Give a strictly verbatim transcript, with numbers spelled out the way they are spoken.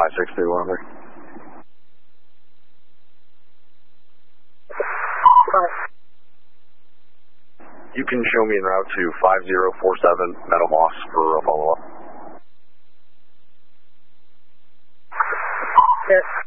five six three one three. You can show me en route to five zero four seven Meadow Moss for a follow-up. Yes.